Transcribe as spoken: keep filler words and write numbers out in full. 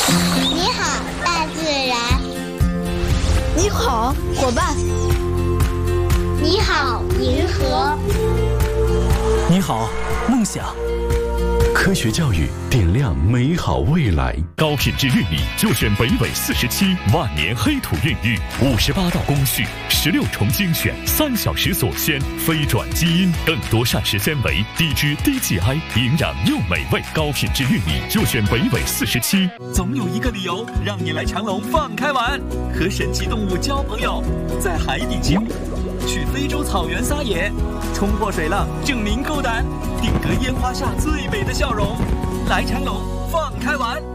你好，大自然。 你好，伙伴。 你好，银河。 你好，梦想。 科学教育点亮美好未来。 高品质玉米就选北纬四十七万年黑土孕育，五十八道工序，十六重精选，三小时锁鲜，非转基因，更多膳食纤维，低脂低 G I， 营养又美味。高品质玉米就选北纬四十七。 总有一个理由让你来长隆放开玩，和神奇动物交朋友，在海底潜水，去非洲草原撒野，冲破水浪证明够胆，定格烟花下最美的笑容。来长隆放开玩。